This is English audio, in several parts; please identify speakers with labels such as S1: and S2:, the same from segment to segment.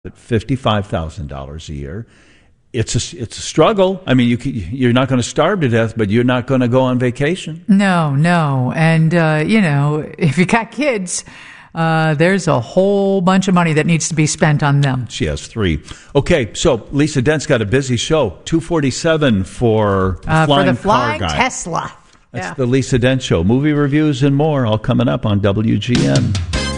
S1: at $55,000 a year. It's a struggle. I mean, you're not going to starve to death, but you're not going to go on vacation.
S2: No. And, if you got kids, there's a whole bunch of money that needs to be spent on them.
S1: She has 3. Okay, so Lisa Dent's got a busy show. 2:47 for the
S2: flying
S1: car guy.
S2: Tesla.
S1: That's the Lisa Dent Show. Movie reviews and more all coming up on WGN.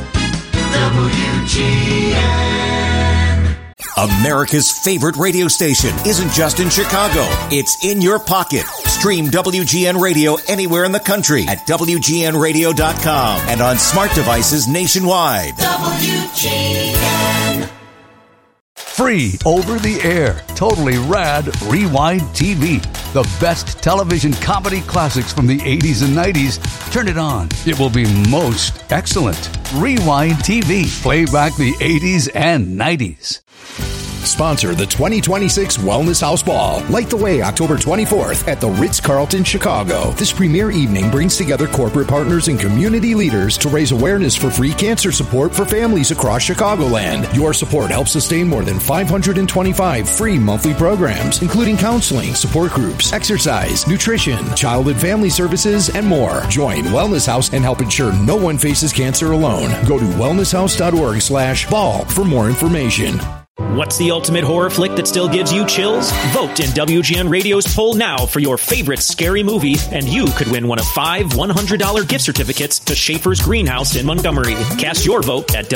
S3: WGN. America's favorite radio station isn't just in Chicago. It's in your pocket. Stream WGN Radio anywhere in the country at WGNradio.com and on smart devices nationwide. WGN.
S4: Free over the air, totally rad Rewind TV. The best television comedy classics from the 80s and 90s. Turn it on. It will be most excellent. Rewind TV. Play back the 80s and 90s.
S5: Sponsor the 2026 Wellness House Ball. Light the way October 24th at the Ritz-Carlton, Chicago. This premier evening brings together corporate partners and community leaders to raise awareness for free cancer support for families across Chicagoland. Your support helps sustain more than 525 free monthly programs, including counseling, support groups, exercise, nutrition, child and family services, and more. Join Wellness House and help ensure no one faces cancer alone. Go to wellnesshouse.org/ball for more information.
S6: What's the ultimate horror flick that still gives you chills? Vote in WGN Radio's poll now for your favorite scary movie, and you could win one of 5 $100 gift certificates to Schaefer's Greenhouse in Montgomery. Cast your vote at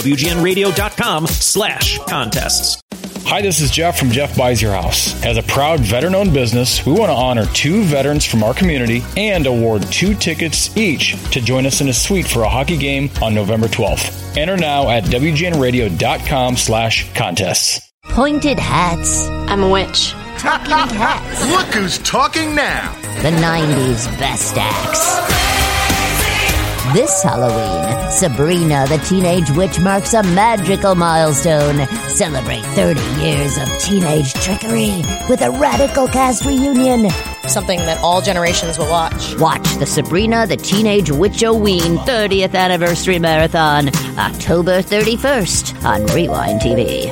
S6: WGNradio.com/contests.
S7: Hi, this is Jeff from Jeff Buys Your House. As a proud veteran-owned business, we want to honor 2 veterans from our community and award 2 tickets each to join us in a suite for a hockey game on November 12th. Enter now at WGNradio.com/contests.
S8: Pointed hats.
S9: I'm a witch.
S8: Talking hats.
S10: Look who's talking now.
S8: The 90s best acts. This Halloween, Sabrina the Teenage Witch marks a magical milestone. Celebrate 30 years of teenage trickery with a radical cast reunion.
S9: Something that all generations will watch.
S8: Watch the Sabrina the Teenage Witch-O-Ween 30th Anniversary Marathon, October 31st on Rewind TV.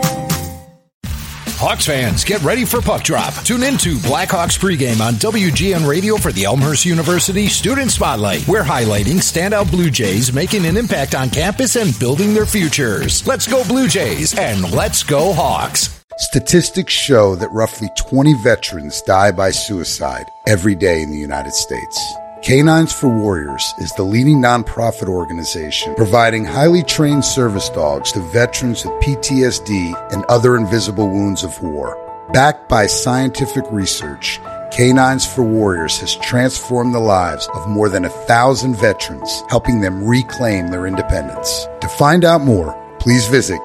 S5: Hawks fans, get ready for Puck Drop. Tune into Blackhawks pregame on WGN Radio for the Elmhurst University Student Spotlight. We're highlighting standout Blue Jays making an impact on campus and building their futures. Let's go Blue Jays and let's go Hawks.
S11: Statistics show that roughly 20 veterans die by suicide every day in the United States. Canines for Warriors is the leading nonprofit organization providing highly trained service dogs to veterans with PTSD and other invisible wounds of war. Backed by scientific research, Canines for Warriors has transformed the lives of more than 1,000 veterans, helping them reclaim their independence. To find out more, please visit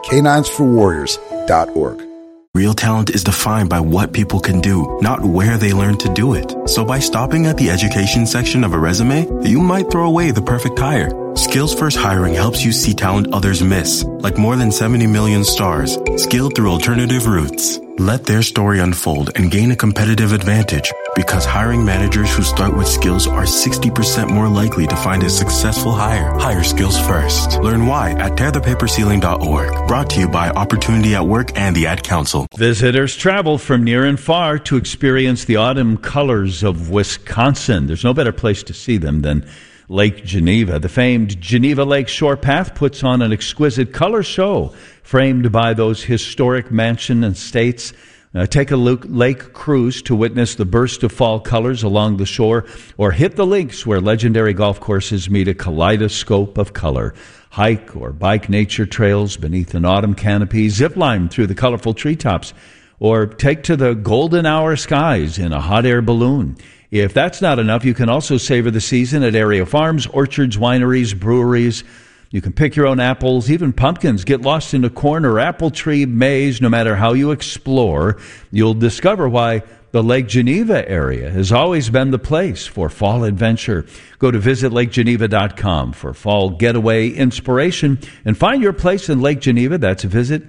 S11: caninesforwarriors.org.
S12: Real talent is defined by what people can do, not where they learn to do it. So by stopping at the education section of a resume, you might throw away the perfect hire. Skills First Hiring helps you see talent others miss, like more than 70 million stars, skilled through alternative routes. Let their story unfold and gain a competitive advantage, because hiring managers who start with skills are 60% more likely to find a successful hire. Hire skills first. Learn why at tearthepaperceiling.org. Brought to you by Opportunity at Work and the Ad Council.
S1: Visitors travel from near and far to experience the autumn colors of Wisconsin. There's no better place to see them than Lake Geneva. The famed Geneva Lake Shore Path puts on an exquisite color show framed by those historic mansion and estates. Take a lake cruise to witness the burst of fall colors along the shore, or hit the links where legendary golf courses meet a kaleidoscope of color. Hike or bike nature trails beneath an autumn canopy, zip line through the colorful treetops, or take to the golden hour skies in a hot air balloon. If that's not enough, you can also savor the season at area farms, orchards, wineries, breweries. You can pick your own apples, even pumpkins. Get lost in a corn or apple tree maze. No matter how you explore, you'll discover why the Lake Geneva area has always been the place for fall adventure. Go to visitlakegeneva.com for fall getaway inspiration and find your place in Lake Geneva. That's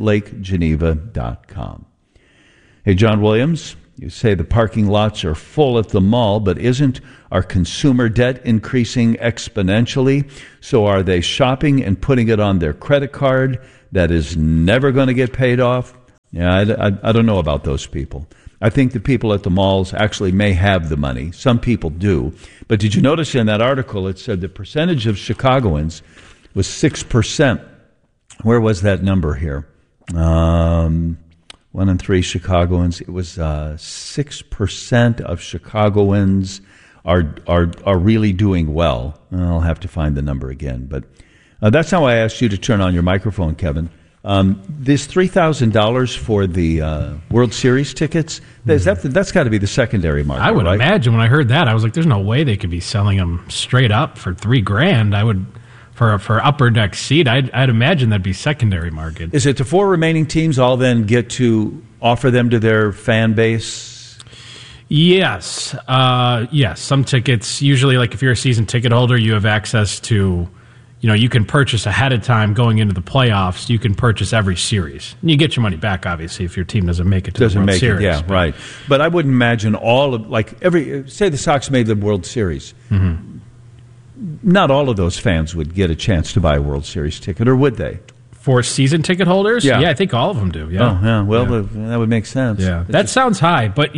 S1: visitlakegeneva.com. Hey, John Williams. You say the parking lots are full at the mall, but isn't our consumer debt increasing exponentially? So are they shopping and putting it on their credit card that is never going to get paid off? Yeah, I don't know about those people. I think the people at the malls actually may have the money. Some people do. But did you notice in that article it said the percentage of Chicagoans was 6%. Where was that number here? 1 in 3 Chicagoans. It was 6% of Chicagoans are really doing well. I'll have to find the number again. But that's how I asked you to turn on your microphone, Kevin. This $3,000 for the World Series tickets, that's got to be the secondary market.
S13: I would
S1: right?
S13: imagine when I heard that, I was like, there's no way they could be selling them straight up for $3,000. I would, for upper deck seat, I'd imagine that'd be secondary market.
S1: Is it the 4 remaining teams all then get to offer them to their fan base?
S13: Yes. Yes. Some tickets, usually like if you're a season ticket holder, you have access to, you can purchase ahead of time going into the playoffs. You can purchase every series. And you get your money back, obviously, if your team doesn't make it to the World Series.
S1: Yeah, right. But I wouldn't imagine all of, say the Sox made the World Series. Mm-hmm. Not all of those fans would get a chance to buy a World Series ticket, or would they?
S13: For season ticket holders? Yeah, I think all of them do. Yeah.
S1: Oh, yeah. Well, that would make sense.
S13: Yeah, that sounds high, but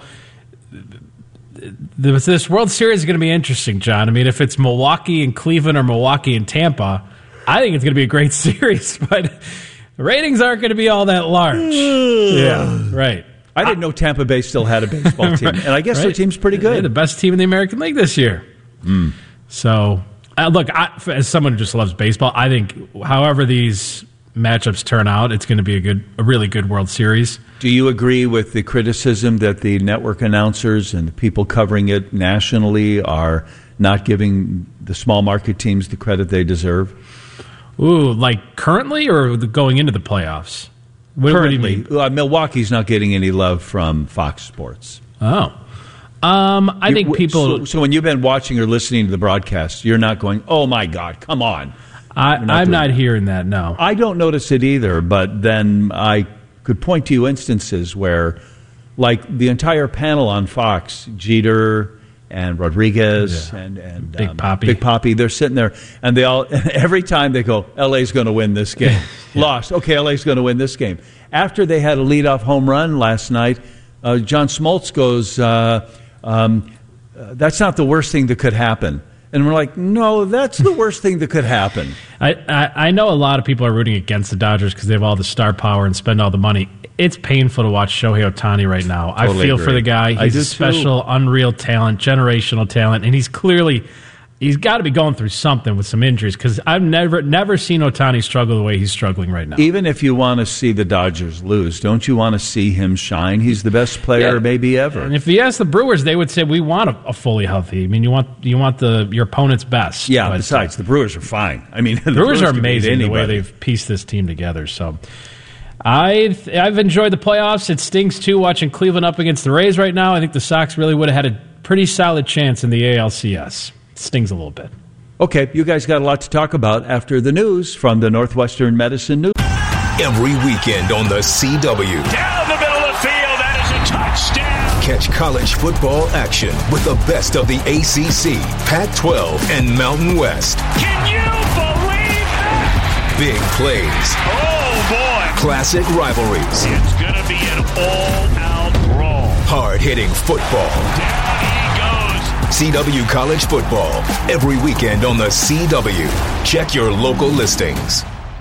S13: this World Series is going to be interesting, John. I mean, if it's Milwaukee and Cleveland or Milwaukee and Tampa, I think it's going to be a great series, but the ratings aren't going to be all that large. Yeah, right.
S1: I didn't know Tampa Bay still had a baseball team, and I guess their team's pretty good.
S13: They're the best team in the American League this year. Mm. So, look, as someone who just loves baseball, I think however these matchups turn out, it's going to be a really good World Series.
S1: Do you agree with the criticism that the network announcers and the people covering it nationally are not giving the small market teams the credit they deserve?
S13: Ooh, like currently or going into the playoffs?
S1: Currently.
S13: What do you mean?
S1: Milwaukee's not getting any love from Fox Sports.
S13: Oh. I think people...
S1: So when you've been watching or listening to the broadcast, you're not going, oh my God, come on.
S13: I'm not hearing that, no.
S1: I don't notice it either, but then I could point to you instances where, like the entire panel on Fox, Jeter and Rodriguez and
S13: Big Papi,
S1: they're sitting there, and they all every time they go, LA's going to win this game. Lost. Okay, LA's going to win this game. After they had a leadoff home run last night, John Smoltz goes, that's not the worst thing that could happen. And we're like, no, that's the worst thing that could happen.
S13: I know a lot of people are rooting against the Dodgers because they have all the star power and spend all the money. It's painful to watch Shohei Ohtani right now.
S1: Totally
S13: I feel
S1: agree.
S13: For the guy. He's a special, unreal talent, generational talent, and he's got to be going through something with some injuries because I've never seen Ohtani struggle the way he's struggling right now.
S1: Even if you want to see the Dodgers lose, don't you want to see him shine? He's the best player maybe ever.
S13: And if you ask the Brewers, they would say we want a fully healthy. I mean, you want your opponent's best.
S1: Yeah. But besides, the Brewers are fine. I mean,
S13: the Brewers are amazing the way they've pieced this team together. So I've enjoyed the playoffs. It stings too watching Cleveland up against the Rays right now. I think the Sox really would have had a pretty solid chance in the ALCS. Stings a little bit.
S1: Okay, you guys got a lot to talk about after the news from the Northwestern Medicine News.
S3: Every weekend on the CW.
S14: Down the middle of the field, that is a touchdown.
S3: Catch college football action with the best of the ACC, Pac-12, and Mountain West.
S14: Can you believe that?
S3: Big plays.
S14: Oh, boy.
S3: Classic rivalries.
S14: It's going to be an all-out brawl.
S3: Hard-hitting football.
S14: Down he goes.
S3: CW College Football, every weekend on the CW. Check your local listings.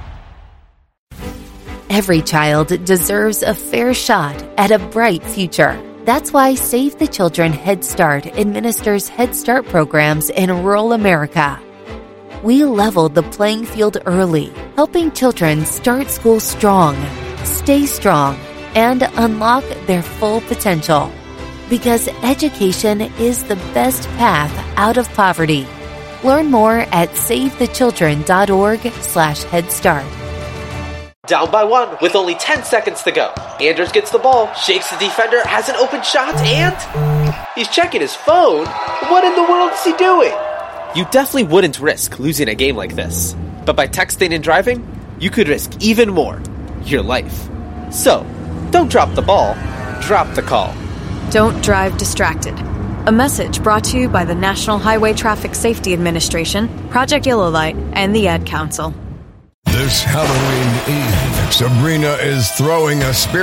S15: Every child deserves a fair shot at a bright future. That's why Save the Children Head Start administers Head Start programs in rural America. We leveled the playing field early, helping children start school strong, stay strong, and unlock their full potential. Because education is the best path out of poverty. Learn more at savethechildren.org/Head Start.
S16: Down by 1 with only 10 seconds to go. Anders gets the ball, shakes the defender, has an open shot, and he's checking his phone. What in the world is he doing? You definitely wouldn't risk losing a game like this. But by texting and driving, you could risk even more. Your life. So, don't drop the ball, drop the call.
S17: Don't drive distracted. A message brought to you by the National Highway Traffic Safety Administration, Project Yellow Light, and the Ad Council.
S18: This Halloween Eve, Sabrina is throwing a spirit